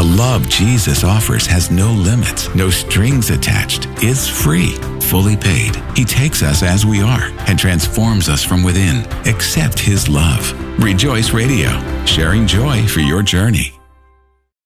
The love Jesus offers has no limits, no strings attached, is free, fully paid. He takes us as we are and transforms us from within. Accept His love. Rejoice Radio, sharing joy for your journey.